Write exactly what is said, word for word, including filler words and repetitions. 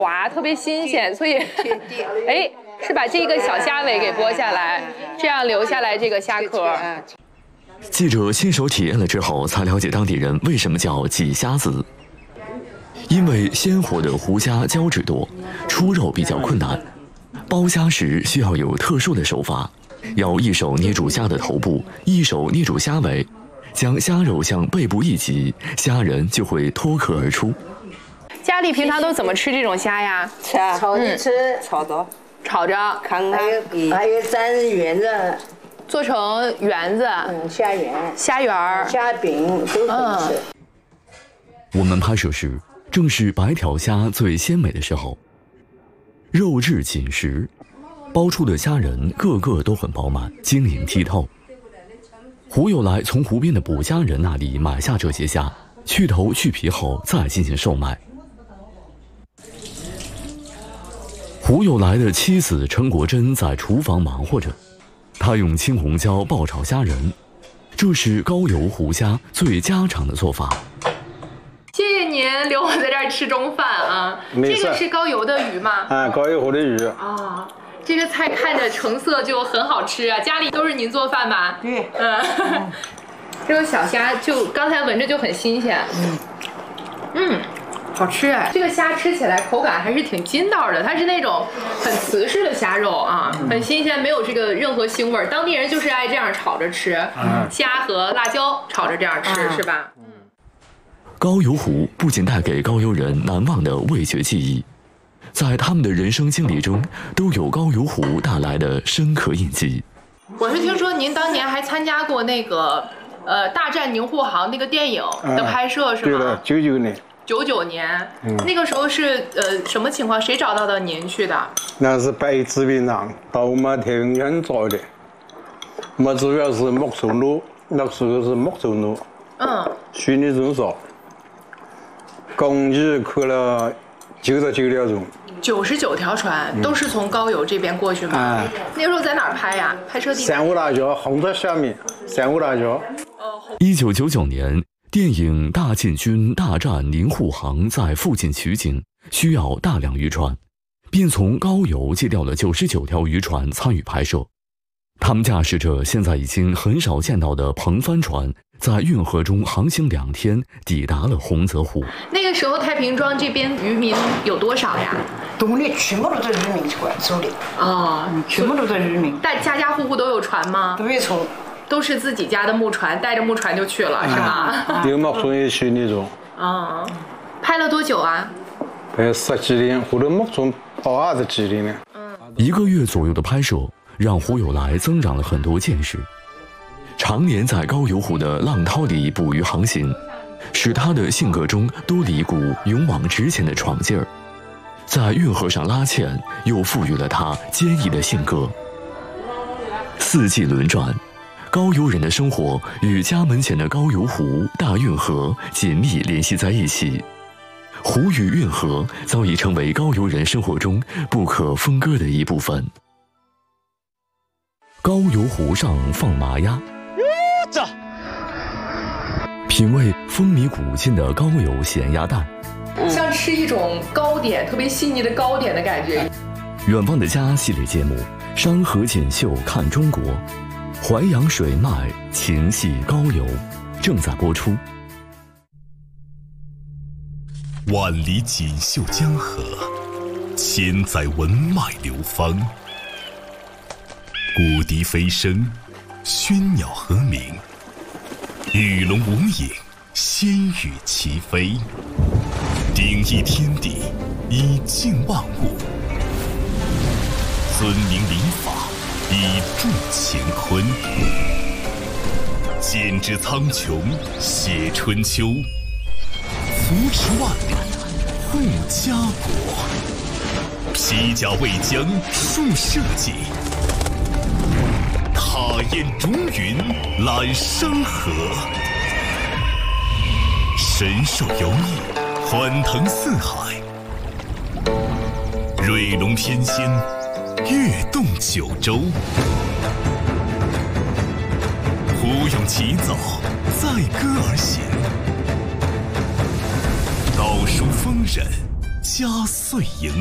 滑，特别新鲜，所以哎，是把这个小虾尾给剥下来，这样留下来这个虾壳。 记者亲手体验了之后，才了解当地人为什么叫挤虾子。因为鲜活的湖虾胶质多，出肉比较困难，剥虾时需要有特殊的手法，要一手捏住虾的头部，一手捏住虾尾，将虾肉向背部一挤，虾仁就会脱壳而出。 家里平常都怎么吃这种虾呀？ 吃啊，炒着吃，炒着， 炒着， 看还有还有蘸圆子， 做成圆子， 嗯，虾圆、 虾圆儿、 虾饼都可以吃。 我们拍摄时正是白条虾最鲜美的时候，肉质紧实，剥出的虾仁个个都很饱满，晶莹剔透。胡有来从湖边的捕虾人那里买下这些虾，去头去皮后再进行售卖。胡有来的妻子陈国珍在厨房忙活着，她用青红椒爆炒虾仁，这是高邮湖虾最家常的做法。 谢谢您留我在这儿吃中饭啊！这个是高邮的鱼吗？ 啊，高邮湖的鱼啊。这个菜看着成色就很好吃啊！家里都是您做饭吧？ 对， 嗯，这种小虾就刚才闻着就很新鲜，嗯，嗯，好吃哎！这个虾吃起来口感还是挺筋道的，它是那种很瓷实的虾肉啊，很新鲜，没有这个任何腥味儿。当地人就是爱这样炒着吃，嗯、虾和辣椒炒着这样吃，嗯、是吧？嗯。 高邮湖不仅带给高邮人难忘的味觉记忆，在他们的人生经历中都有高邮湖带来的深刻印记。 我是听说您当年还参加过那个呃《大战宁沪杭》那个电影的拍摄，是吗？ 对了，九九年。 九九年，嗯、那个时候是呃什么情况？谁找到的您去的？ 那是白纸兵长到我们太平县找的，我们主要是木州路，那时候是木州路，嗯，训练中少。共计开了九十九条船， 九十九条船、嗯、都是从高邮这边过去吗？啊、那时候在哪儿拍呀？拍摄地？ 三五大桥，红在下面。三五大桥。 一九九九年，电影《大进军大战宁沪杭》在附近取景，需要大量渔船，并从高邮借调了九十九条渔船参与拍摄。他们驾驶着现在已经很少见到的篷帆船，在运河中航行两天，抵达了洪泽湖。 那个时候，太平庄这边渔民有多少呀？ 东里全部都是渔民过来走的啊， 全部都是渔民。 但家家户户都有船吗？ 都有船， 都是自己家的木船，带着木船就去了，是吗？ 有木船也去那种。 啊，拍了多久啊？ 拍十几年，后头木船跑二十几年了。 嗯，一个月左右的拍摄，让胡有来增长了很多见识。常年在高邮湖的浪涛里捕鱼航行，使他的性格中多了一股勇往直前的闯劲儿。在运河上拉纤，又赋予了他坚毅的性格。四季轮转，高邮人的生活与家门前的高邮湖、大运河紧密联系在一起。湖与运河早已成为高邮人生活中不可分割的一部分。高邮湖上放麻鸭，品味风靡古今的高邮咸鸭蛋， 像吃一种糕点，特别细腻的糕点的感觉。 远方的家系列节目《山河锦绣看中国》，淮扬水脉情系高邮正在播出。 万里锦绣江河，千载文脉流芳。古笛飞声，喧鸟和鸣，鱼龙无影，仙羽齐飞。鼎益天地，以静万物；尊明礼法，以助乾坤。剪纸苍穹，写春秋。扶持万里，护家国。披甲为将，树社稷。踏雁逐云，揽山河。神兽游弋，欢腾四海。瑞龙翩跹，跃动九州。胡勇起早，载歌而行。道书丰稔， 佳岁迎